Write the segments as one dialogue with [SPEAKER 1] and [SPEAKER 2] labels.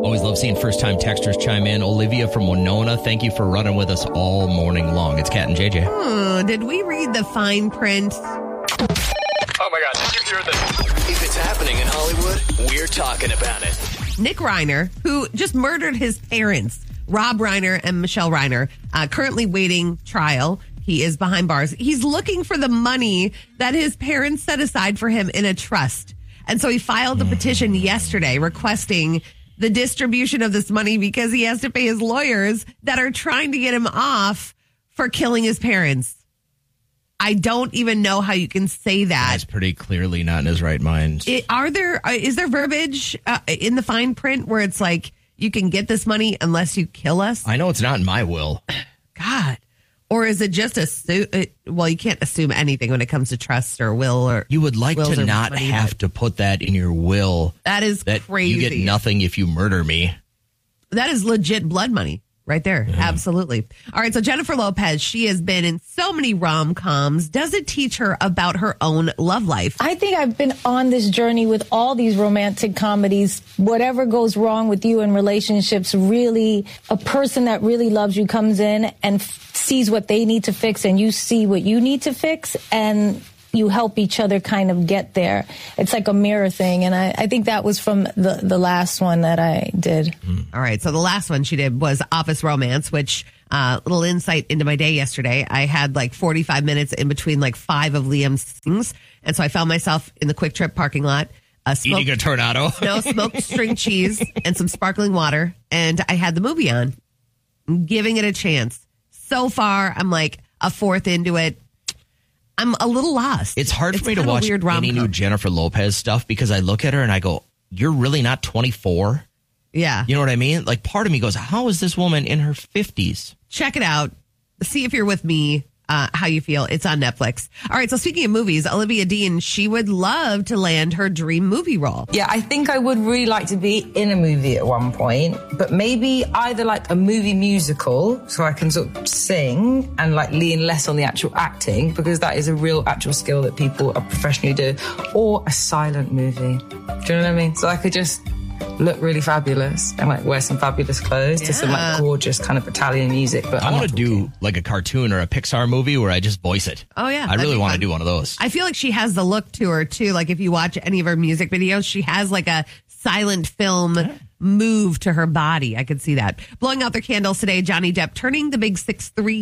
[SPEAKER 1] Always love seeing first-time texters chime in. Olivia from Winona, thank you for running with us all morning long. It's Kat and JJ.
[SPEAKER 2] Did we read the fine print?
[SPEAKER 3] Oh, my God. Did you hear this? If it's happening in Hollywood, we're talking about it.
[SPEAKER 2] Nick Reiner, who just murdered his parents, Rob Reiner and Michelle Reiner, currently waiting trial. He is behind bars. He's looking for the money that his parents set aside for him in a trust. And so he filed a petition yesterday requesting the distribution of this money because he has to pay his lawyers that are trying to get him off for killing his parents. I don't even know how you can say that.
[SPEAKER 1] That's pretty clearly not in his right mind.
[SPEAKER 2] Is there verbiage in the fine print where it's like, you can get this money unless you kill us?
[SPEAKER 1] I know it's not in my will.
[SPEAKER 2] God. Or is it just well, you can't assume anything when it comes to trust or will or...
[SPEAKER 1] You would like to not have to put that in your will.
[SPEAKER 2] That is crazy.
[SPEAKER 1] You get nothing if you murder me.
[SPEAKER 2] That is legit blood money right there. Yeah. Absolutely. All right, so Jennifer Lopez, she has been in so many rom-coms. Does it teach her about her own love life?
[SPEAKER 4] I think I've been on this journey with all these romantic comedies. Whatever goes wrong with you in relationships, really, a person that really loves you comes in and sees what they need to fix and you see what you need to fix and you help each other kind of get there. It's like a mirror thing. And I think that was from the last one that I did.
[SPEAKER 2] All right. So the last one she did was Office Romance, which little insight into my day yesterday. I had like 45 minutes in between like 5 of Liam's things. And so I found myself in the Quick Trip parking lot.
[SPEAKER 1] Eating a tornado.
[SPEAKER 2] No, smoked string cheese and some sparkling water. And I had the movie on. I'm giving it a chance. So far, I'm like a fourth into it. I'm a little lost.
[SPEAKER 1] It's hard for me to watch any new Jennifer Lopez stuff because I look at her and I go, you're really not 24?
[SPEAKER 2] Yeah.
[SPEAKER 1] You know what I mean? Like part of me goes, how is this woman in her 50s?
[SPEAKER 2] Check it out. See if you're with me. How you feel. It's on Netflix. All right. So speaking of movies, Olivia Dean, she would love to land her dream movie role.
[SPEAKER 5] Yeah, I think I would really like to be in a movie at one point, but maybe either like a movie musical so I can sort of sing and like lean less on the actual acting because that is a real actual skill that people are professionally do, or a silent movie. Do you know what I mean? So I could just look really fabulous and like wear some fabulous clothes to some like gorgeous kind of Italian music. But
[SPEAKER 1] I want to do like a cartoon or a Pixar movie where I just voice it.
[SPEAKER 2] Oh yeah,
[SPEAKER 1] I really want to do one of those.
[SPEAKER 2] I feel like she has the look to her too. Like if you watch any of her music videos, she has like a silent film move to her body. I could see that. Blowing out their candles today, Johnny Depp turning the big 6'3".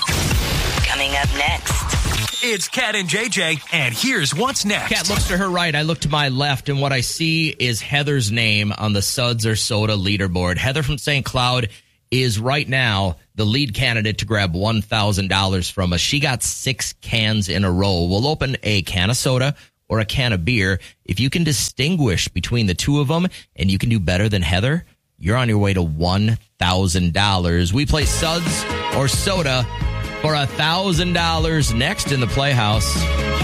[SPEAKER 6] Coming up next.
[SPEAKER 3] It's Kat and JJ, and here's what's next.
[SPEAKER 1] Kat looks to her right. I look to my left, and what I see is Heather's name on the Suds or Soda leaderboard. Heather from St. Cloud is right now the lead candidate to grab $1,000 from us. She got 6 cans in a row. We'll open a can of soda or a can of beer. If you can distinguish between the two of them and you can do better than Heather, you're on your way to $1,000. We play Suds or Soda for $1,000 next in the Playhouse.